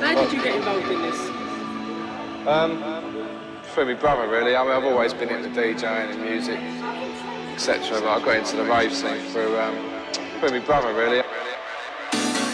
How did you get involved in this? Through my brother, really. I mean, I've always been into DJing and music, etc. But I got into the rave scene through my brother, really.